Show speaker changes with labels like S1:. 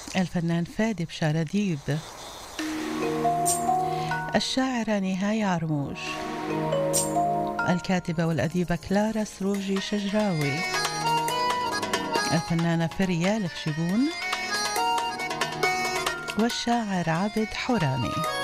S1: الفنان فادي بشارديب، الشاعرة نهاية عرموش، الكاتبة والأديبة كلارا سروجي شجراوي، الفنانة فريال خشبون، والشاعر عابد حوراني.